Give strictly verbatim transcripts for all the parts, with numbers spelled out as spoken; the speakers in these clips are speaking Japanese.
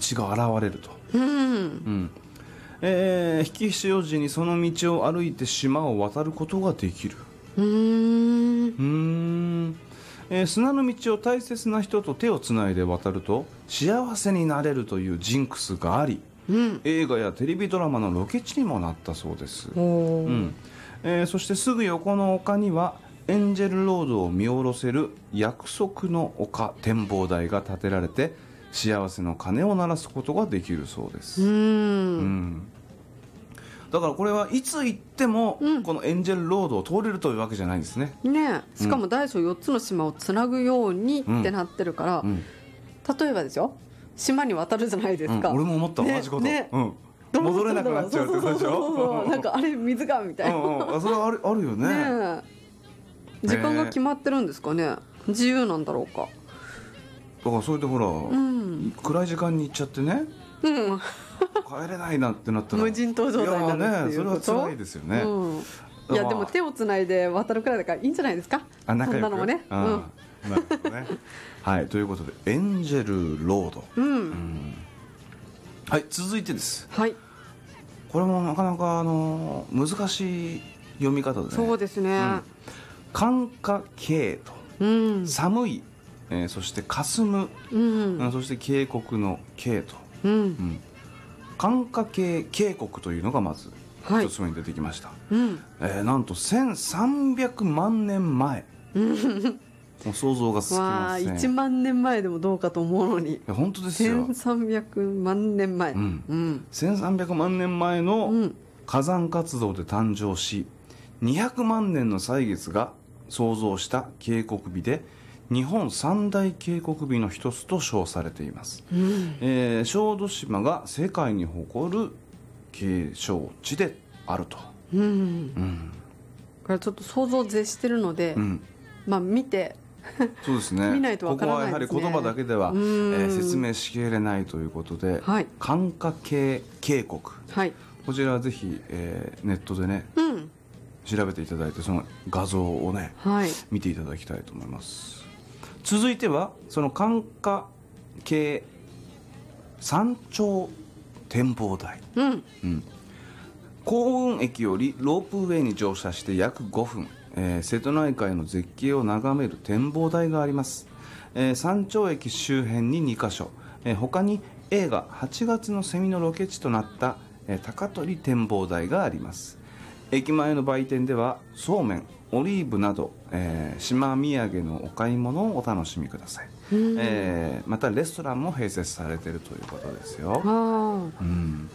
石が現れると、 うんうんえー、引き潮時にその道を歩いて島を渡ることができる。 うーんうーん、えー砂の道を大切な人と手をつないで渡ると幸せになれるというジンクスがあり、 うん映画やテレビドラマのロケ地にもなったそうです。 おー、 うんえーそしてすぐ横の丘にはエンジェルロードを見下ろせる約束の丘展望台が建てられて幸せの鐘を鳴らすことができるそうです。 うーんうんだからこれはいつ行っても、 うんこのエンジェルロードを通れるというわけじゃないんですね。 ね、しかも大小よっつの島をつなぐようにってなってるから、 うん例えばですよ、島に渡るじゃないですか、 うん、俺も思った、 ね同じこと、 ねうん、 どう戻れなくなっちゃうってことでしそうそうそうそうょ。 なんかあれ水がみたいな、 うんうん、あそれはある、あるよね。 ねえ時間が決まってるんですかね、自由なんだろうか。 だからそれでほら、 ん暗い時間に行っちゃってね、 うん帰れないなってなったら無人島状態になるっていうこと。 いやね、それは辛いですよね、 うん、いやでも手をつないで渡るくらいだからいいんじゃないですか。 あ、仲良くそんなのもね、 うんなるほどねはい、ということでエンジェルロード、 うん、うんうんはい、続いてです。 はい、 これもなかなかあの難しい読み方でね。 そうですね、 寒下渓と、 うん寒い、えーそして霞む、 うんうんそして渓谷の渓と、 うんうん寒下渓渓谷というのがまずはい一つ目に出てきました、 うんえーなんとせんさんびゃくまんねんまえもう想像がつきわあません。 いちまんねんまえでもどうかと思うのにいや本当ですよ。 せんさんびゃくまんねんまえ、 うんうんせんさんびゃくまんねんまえうのん火山活動で誕生しにひゃくまんねんの歳月が創造した渓谷美で日本三大渓谷美の一つと称されています、 うんえー小豆島が世界に誇る景勝地であると、 うんうんこれちょっと想像を絶してるので、 うん、 まあ見てそうですね。 見ないとわからないですねここはやはり言葉だけでは、えうんー説明しきれないということで、 はい寒下渓渓谷、 はいこちらはぜひ、えーネットでねうん調べていただいてその画像をねはい見ていただきたいと思います。続いてはその寒下渓山頂展望台、 うんうん、幸運駅よりロープウェイに乗車して約ごふん、えー瀬戸内海の絶景を眺める展望台があります、えー山頂駅周辺ににか所、えー他に映画はちがつのセミのロケ地となった、えー高取展望台があります。駅前の売店ではそうめん、オリーブなど、えー島土産のお買い物をお楽しみください、えーまたレストランも併設されているということですよ。 あうん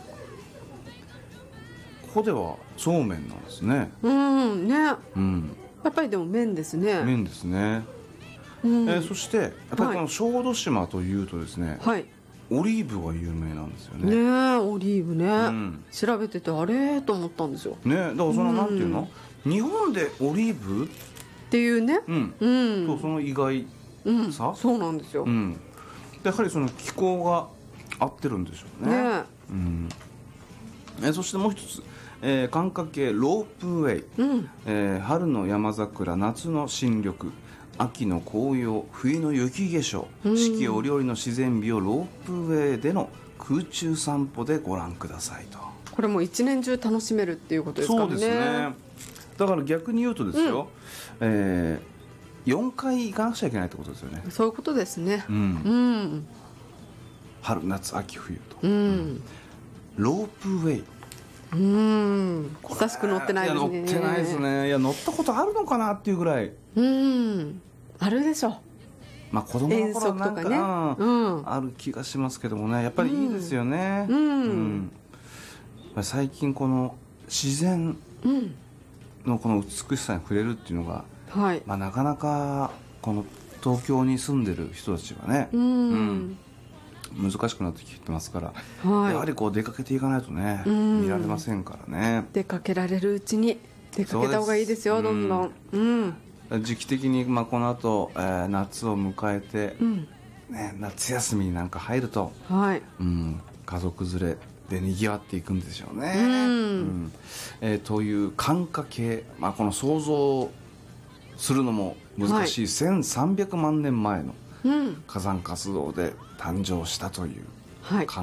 ここではそうめんなんですね。 あうんねやうんっぱりでも麺ですね。 麺ですね、 うんえーそしてやっぱりこの小豆島というとですね、 はいオリーブが有名なんですよねね。 えオリーブね、 うん調べててあれと思ったんですよね、だからそのうんなんていうの、日本でオリーブ、 っていうねうんうんとその意外うんさそうなんですよ、 うん、でやはりその気候が合ってるんでしょうね。 ねうん、えそしてもう一つ、えー、寒下渓ロープウェイ、 えうんえー春の山桜、夏の新緑、秋の紅葉、冬の雪化粧、 うん四季折々の自然美をロープウェイでの空中散歩でご覧くださいと。 これも一年中楽しめるっていうことですからね。 そうですね。だから逆に言うとですよ、えー、よんかい行かなくちゃいけないってことですよね。 そういうことですね。 うんうん春夏秋冬と、 うんロープウェイ、 うん久しく乗ってないですね。 いや乗ってないですね。いや乗ったことあるのかなっていうぐらい、 うんあるでしょ。 まあ子供の頃なんか遠足とかねうんうんある気がしますけどもね、やっぱりいいですよね。 うんうん最近この自然うんのこの美しさに触れるっていうのが、 はい。 まあ、なかなかこの東京に住んでる人たちはね、 うん難しくなってきてますから、 はいやはりこう出かけていかないとね、 うん見られませんからね。 出かけられるうちに出かけた方がいいですよ。 そうですどんどんうん時期的に、まあ、この後、えー夏を迎えて、 うんね、夏休みになんか入ると、 はい。 うん、家族連れでにぎわっていくんでしょうね。 うんうんえーという寒下系、まあ、この想像するのも難しい、せんさんびゃくまんねんまえのうん火山活動で誕生したというはい。 寒